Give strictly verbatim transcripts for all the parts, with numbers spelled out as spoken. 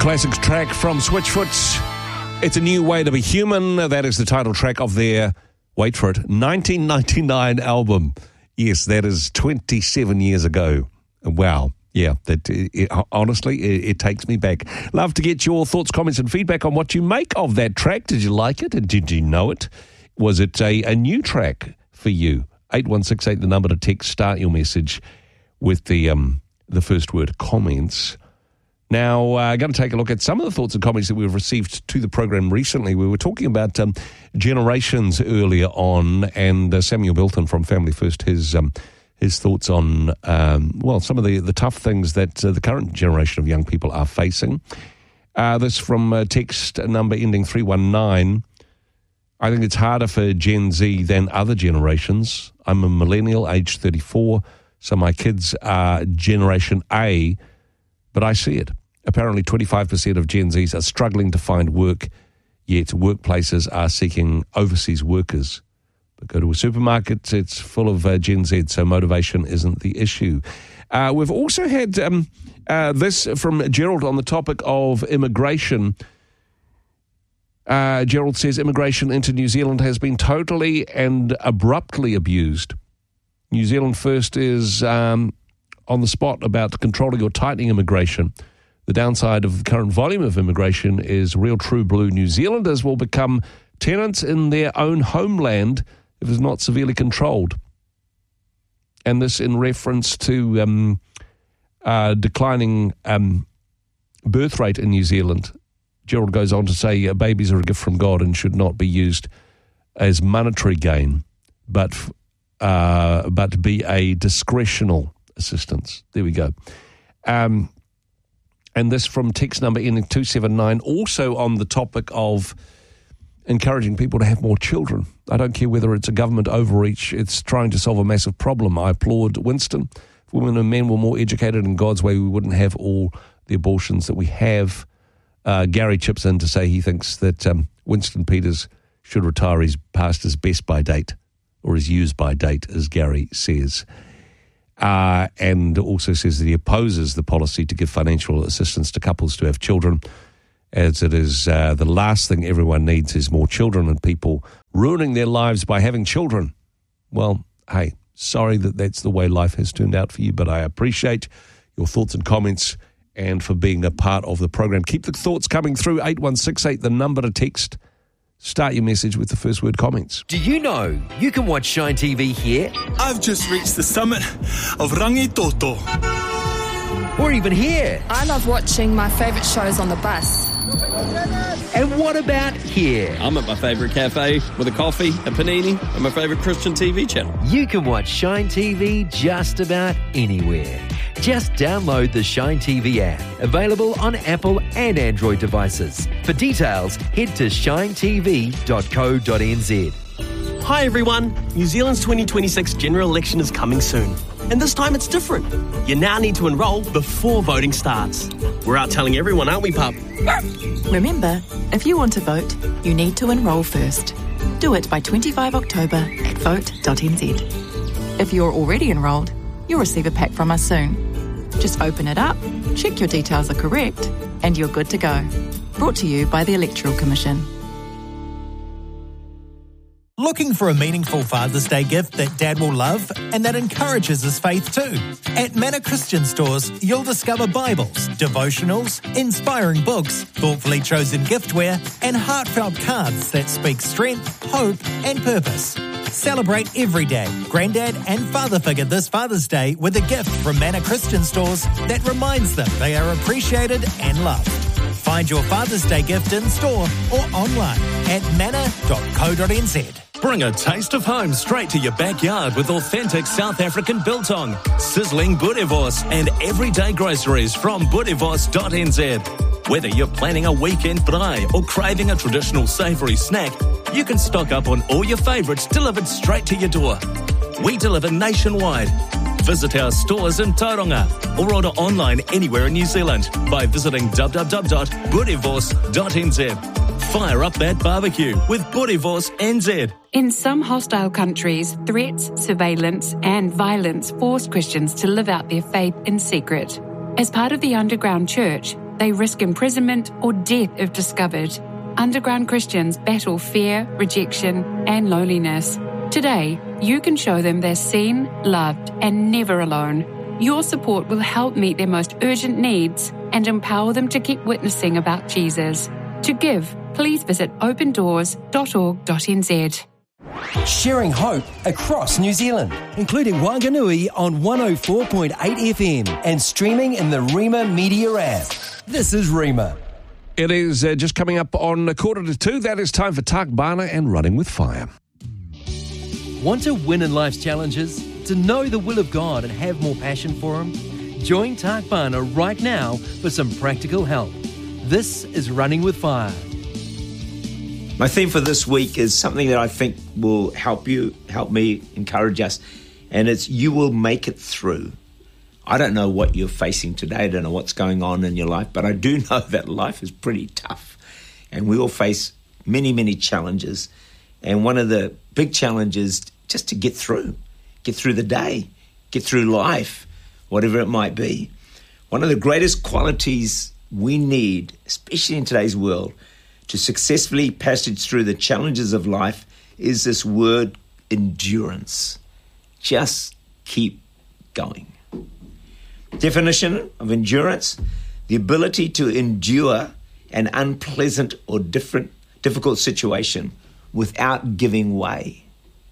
classic track from Switchfoot. It's a new way to be human. That is the title track of their, wait for it, nineteen ninety-nine album. Yes, that is twenty-seven years ago. Wow. Yeah, that it, honestly, it, it takes me back. Love to get your thoughts, comments, and feedback on what you make of that track. Did you like it? And did you know it? Was it a, a new track for you? eight one six eight, the number to text. Start your message with the um the first word, comments. Now, I'm uh, going to take a look at some of the thoughts and comments that we've received to the program recently. We were talking about um, generations earlier on, and uh, Samuel Bilton from Family First, his um, his thoughts on, um, well, some of the, the tough things that uh, the current generation of young people are facing. Uh, this from uh, text number ending three one nine. I think it's harder for Gen Z than other generations. I'm a millennial, age thirty-four, so my kids are Generation A, but I see it. Apparently twenty-five percent of Gen Zs are struggling to find work, yet workplaces are seeking overseas workers. But go to a supermarket, it's full of uh, Gen Z, so motivation isn't the issue. Uh, we've also had um, uh, this from Gerald on the topic of immigration. Uh, Gerald says immigration into New Zealand has been totally and abruptly abused. New Zealand First is um, on the spot about controlling or tightening immigration. The downside of the current volume of immigration is real true blue New Zealanders will become tenants in their own homeland if it's not severely controlled. And this in reference to um, uh, declining um, birth rate in New Zealand. Gerald goes on to say uh, babies are a gift from God and should not be used as monetary gain, but uh, but be a discretional assistance. There we go. Um, and this from text number ending two seven nine, also on the topic of encouraging people to have more children. I don't care whether it's a government overreach, it's trying to solve a massive problem. I applaud Winston. If women and men were more educated in God's way, we wouldn't have all the abortions that we have. Uh, Gary chips in to say he thinks that um, Winston Peters should retire. He's past his best by date, or his use by date, as Gary says. Uh, and also says that he opposes the policy to give financial assistance to couples to have children, as it is uh, the last thing everyone needs is more children and people ruining their lives by having children. Well, hey, sorry that that's the way life has turned out for you, but I appreciate your thoughts and comments and for being a part of the program. Keep the thoughts coming through, eight one six eight, the number to text. Start your message with the first word, comments. Do you know you can watch Shine T V here? I've just reached the summit of Rangitoto. Or even here. I love watching my favourite shows on the bus. And what about here? I'm at my favourite cafe with a coffee, a panini, and my favourite Christian T V channel. You can watch Shine T V just about anywhere. Just download the Shine T V app, available on Apple and Android devices. For details, head to shine t v dot co dot n z. Hi everyone, New Zealand's twenty twenty-six general election is coming soon. And this time it's different. You now need to enrol before voting starts. We're out telling everyone, aren't we, pup? Remember, if you want to vote, you need to enrol first. Do it by the twenty-fifth of October at vote dot n z. If you're already enrolled, you'll receive a pack from us soon. Just open it up, check your details are correct, and you're good to go. Brought to you by the Electoral Commission. Looking for a meaningful Father's Day gift that Dad will love and that encourages his faith too? At Manor Christian Stores, you'll discover Bibles, devotionals, inspiring books, thoughtfully chosen giftware, and heartfelt cards that speak strength, hope, and purpose. Celebrate every day, Granddad and father figure this Father's Day with a gift from Manor Christian Stores that reminds them they are appreciated and loved. Find your Father's Day gift in store or online at manor dot co dot n z. Bring a taste of home straight to your backyard with authentic South African biltong, sizzling boerewors, and everyday groceries from boerewors dot n z. Whether you're planning a weekend braai or craving a traditional savoury snack, you can stock up on all your favourites delivered straight to your door. We deliver nationwide. Visit our stores in Tauranga or order online anywhere in New Zealand by visiting w w w dot boerewors dot n z. Fire up that barbecue with Boerewors N Z. In some hostile countries, threats, surveillance and violence force Christians to live out their faith in secret. As part of the underground church, They risk imprisonment or death if discovered. Underground Christians battle fear, rejection, and loneliness. Today, you can show them they're seen, loved, and never alone. Your support will help meet their most urgent needs and empower them to keep witnessing about Jesus. To give, please visit open doors dot org dot n z. Sharing hope across New Zealand, including Wanganui on one oh four point eight F M and streaming in the Rima Media app. This is Rima. It is uh, just coming up on a quarter to two. That is time for Tak Bana and Running with Fire. Want to win in life's challenges? To know the will of God and have more passion for Him? Join Tak Bana right now for some practical help. This is Running with Fire. My theme for this week is something that I think will help you, help me, encourage us, and it's you will make it through. I don't know what you're facing today. I don't know what's going on in your life, but I do know that life is pretty tough, and we all face many, many challenges, and one of the big challenges just to get through, get through the day, get through life, whatever it might be. One of the greatest qualities we need, especially in today's world, to successfully passage through the challenges of life is this word endurance. Just keep going. Definition of endurance: the ability to endure an unpleasant or different, difficult situation without giving way,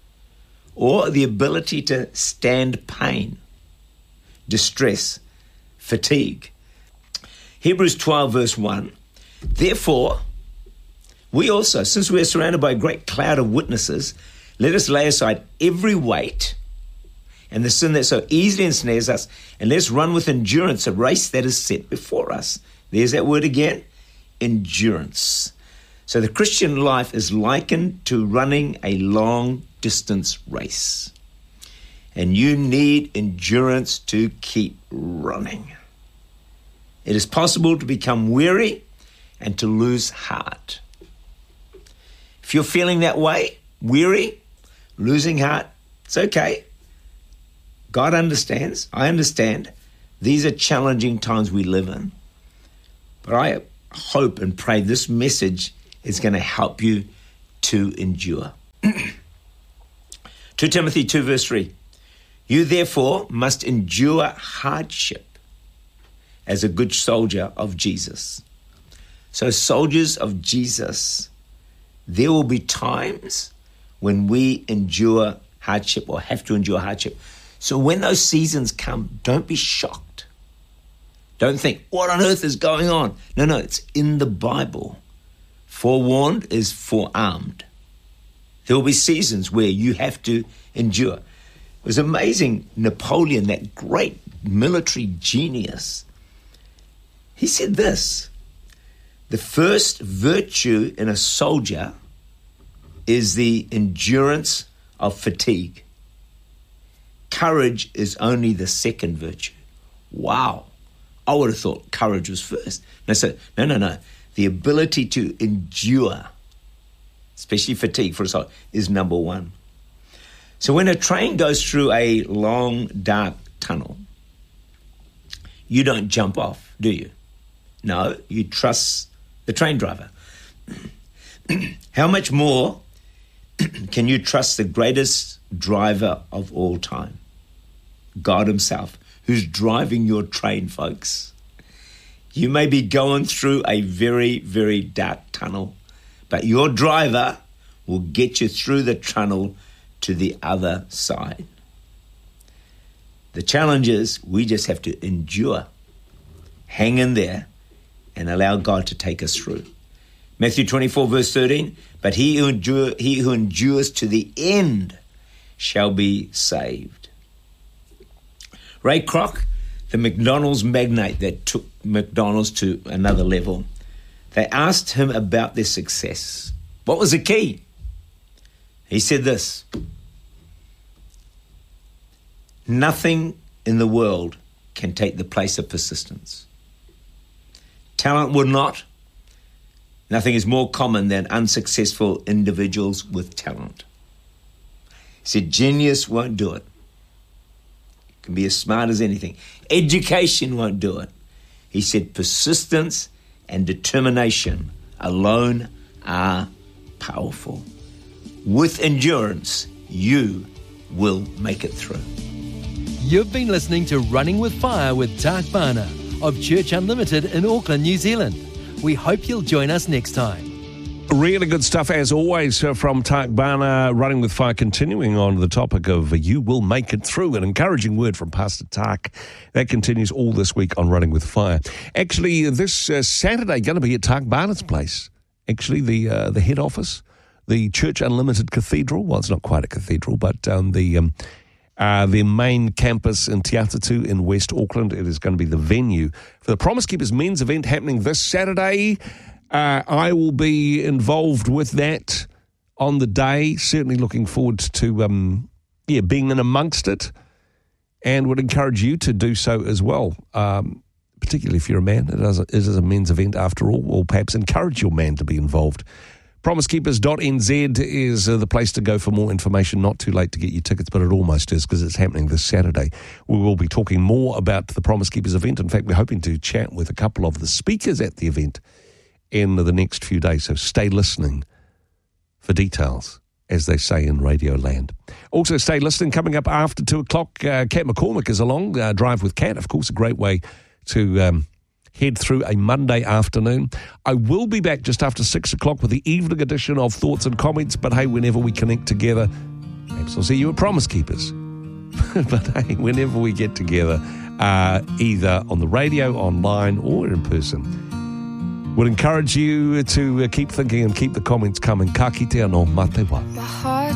or the ability to stand pain, distress, fatigue. Hebrews twelve verse one, therefore, we also, since we are surrounded by a great cloud of witnesses, let us lay aside every weight and the sin that so easily ensnares us, and let's run with endurance a race that is set before us. There's that word again, endurance. So the Christian life is likened to running a long-distance race. And you need endurance to keep running. It is possible to become weary and to lose heart. If you're feeling that way, weary, losing heart, it's okay. God understands. I understand. These are challenging times we live in. But I hope and pray this message is going to help you to endure. Second Timothy two verse three. You therefore must endure hardship as a good soldier of Jesus. So soldiers of Jesus, there will be times when we endure hardship or have to endure hardship. So when those seasons come, don't be shocked. Don't think, what on earth is going on? No, no, it's in the Bible. Forewarned is forearmed. There will be seasons where you have to endure. It was amazing, Napoleon, that great military genius, he said this: the first virtue in a soldier is the endurance of fatigue. Courage is only the second virtue. Wow. I would have thought courage was first. No, so, no, no, no. The ability to endure, especially fatigue for a soldier, is number one. So when a train goes through a long, dark tunnel, you don't jump off, do you? No, you trust the train driver. How much more can you trust the greatest driver of all time? God himself, who's driving your train, folks. You may be going through a very, very dark tunnel, but your driver will get you through the tunnel to the other side. The challenge is we just have to endure, hang in there, and allow God to take us through. Matthew twenty-four, verse thirteen, but he who, endure, he who endures to the end shall be saved. Ray Kroc, the McDonald's magnate that took McDonald's to another level, they asked him about their success. What was the key? He said this: nothing in the world can take the place of persistence. Talent would not. Nothing is more common than unsuccessful individuals with talent. He said genius won't do it. Can be as smart as anything. Education won't do it. He said persistence and determination alone are powerful. With endurance, you will make it through. You've been listening to Running with Fire with Tak Bana of Church Unlimited in Auckland, New Zealand. We hope you'll join us next time. Really good stuff, as always, uh, from Tak Bana, Running with Fire, continuing on the topic of uh, you will make it through. An encouraging word from Pastor Tak. That continues all this week on Running with Fire. Actually, this uh, Saturday, going to be at Tak Bana's place. Actually, the uh, the head office, the Church Unlimited Cathedral. Well, it's not quite a cathedral, but um, the um, uh, their main campus in Te Atatu in West Auckland. It is going to be the venue for the Promise Keepers men's event happening this Saturday. Uh, I will be involved with that on the day. Certainly looking forward to um, yeah being in amongst it, and would encourage you to do so as well. Um, particularly if you're a man, it is a, it is a men's event after all. Or perhaps encourage your man to be involved. promise keepers dot n z is uh, the place to go for more information. Not too late to get your tickets, but it almost is because it's happening this Saturday. We will be talking more about the Promise Keepers event. In fact, we're hoping to chat with a couple of the speakers at the event in the next few days, so stay listening for details, as they say in Radio Land. Also, stay listening. Coming up after two o'clock, uh, Kat McCormick is along. Uh, Drive with Kat, of course, a great way to um, head through a Monday afternoon. I will be back just after six o'clock with the evening edition of Thoughts and Comments, but hey, whenever we connect together, perhaps I'll see you at Promise Keepers. But hey, whenever we get together, uh, either on the radio, online, or in person, would encourage you to uh, keep thinking and keep the comments coming. Ka kite anō, mā te wā.